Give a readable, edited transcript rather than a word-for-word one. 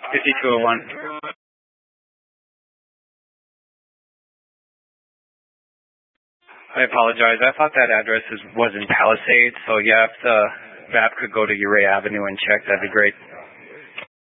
5201. I apologize. I thought that address was in Palisades, so yeah, if the map could go to Uray Avenue and check, that'd be great.